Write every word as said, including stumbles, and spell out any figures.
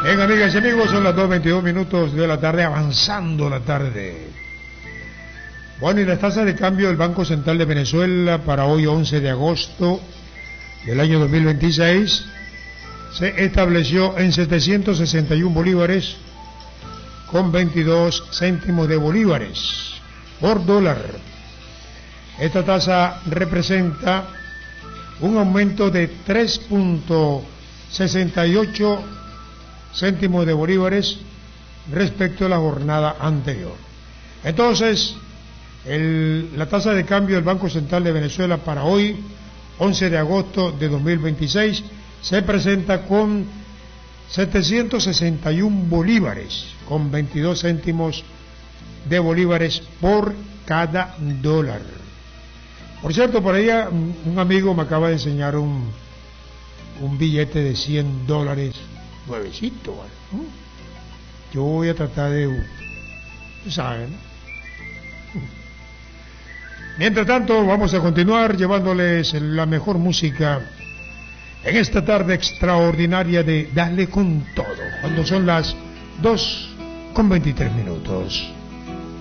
Bien, amigas y amigos, son las dos veintidós minutos de la tarde, avanzando la tarde. Bueno, y la tasa de cambio del Banco Central de Venezuela para hoy, once de agosto del año dos mil veintiséis, se estableció en setecientos sesenta y uno bolívares con veintidós céntimos de bolívares por dólar. Esta tasa representa un aumento de tres punto sesenta y ocho céntimos de bolívares respecto a la jornada anterior. Entonces, el, la tasa de cambio del Banco Central de Venezuela para hoy, once de agosto de dos mil veintiséis, se presenta con setecientos sesenta y uno bolívares con veintidós céntimos de bolívares por cada dólar. Por cierto, por ahí un amigo me acaba de enseñar un, un billete de cien dólares nuevecito, ¿no? Yo voy a tratar de, ¿saben? Mientras tanto, vamos a continuar llevándoles la mejor música en esta tarde extraordinaria de Dale con Todo, cuando son las dos con veintitrés minutos.